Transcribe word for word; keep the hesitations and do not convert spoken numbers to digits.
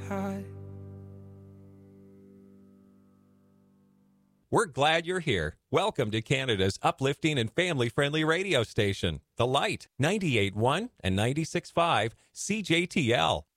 high. We're glad you're here. Welcome to Canada's uplifting and family-friendly radio station, The Light, ninety-eight point one and ninety-six point five C J T L.